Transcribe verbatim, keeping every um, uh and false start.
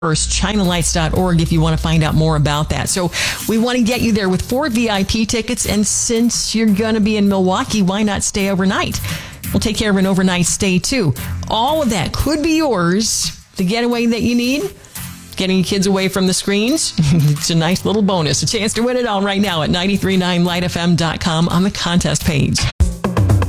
first, china lights dot org if you want to find out more about that. So we want to get you there with four V I P tickets. And since you're going to be in Milwaukee, why not stay overnight? We'll take care of an overnight stay, too. All of that could be yours. The getaway that you need, getting your kids away from the screens. It's a nice little bonus. A chance to win it all right now at nine three nine light f m dot com on the contest page.